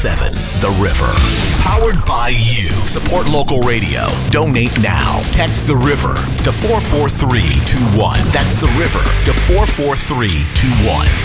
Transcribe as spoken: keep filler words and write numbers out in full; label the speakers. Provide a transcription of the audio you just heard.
Speaker 1: seven The River. Powered by you. Support local radio. Donate now. Text The River to four four three two one. That's The River to four four three two one.